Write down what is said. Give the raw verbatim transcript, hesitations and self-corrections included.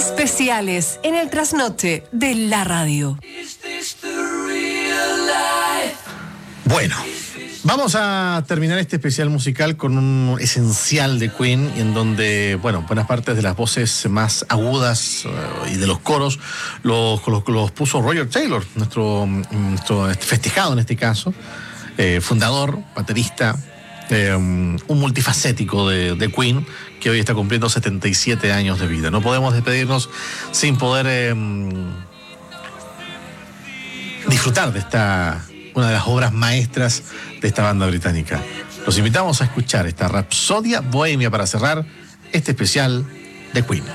Especiales en el trasnoche de la radio. Bueno, vamos a terminar este especial musical con un esencial de Queen, en donde, bueno, buenas partes de las voces más agudas uh, y de los coros los, los, los puso Roger Taylor, nuestro, nuestro festejado en este caso, eh, fundador, baterista, eh, un multifacético de, de Queen, que hoy está cumpliendo setenta y siete años de vida. No podemos despedirnos sin poder eh, disfrutar de esta, una de las obras maestras de esta banda británica. Los invitamos a escuchar esta Rapsodia Bohemia para cerrar este especial de Queen.